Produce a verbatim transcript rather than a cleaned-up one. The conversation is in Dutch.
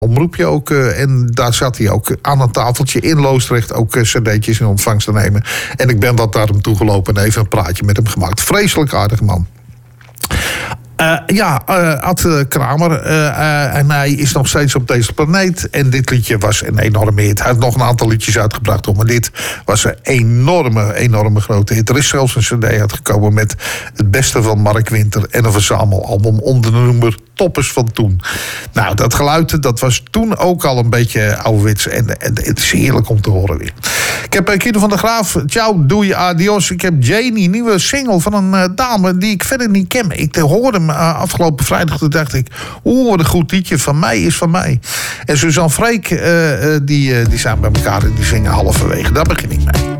omroepje ook. Uh, en daar zat hij ook aan een tafeltje in Loosdrecht ook uh, cd'tjes in ontvangst te nemen. En ik ben wat naar hem toegelopen en even een praatje met hem gemaakt. Vreselijk aardig man. Uh, ja, uh, Ad Kramer. Uh, uh, en hij is nog steeds op deze planeet. En dit liedje was een enorme hit. Hij heeft nog een aantal liedjes uitgebracht. Maar dit was een enorme, enorme grote hit. Er is zelfs een cd uitgekomen met het beste van Mark Winter. En een verzamelalbum onder de noemer Toppers van toen. Nou, dat geluid, dat was toen ook al een beetje ouderwets. En, en het is heerlijk om te horen weer. Ik heb Kino van der Graaf. Ciao, doei, adios. Ik heb Janie, nieuwe single van een uh, dame die ik verder niet ken. Ik hoorde hem uh, afgelopen vrijdag. Toen dacht ik, oeh, wat een goed liedje. Van mij is van mij. En Suzanne Freek, uh, uh, die, uh, die zijn bij elkaar en die zingen halverwege. Daar begin ik mee.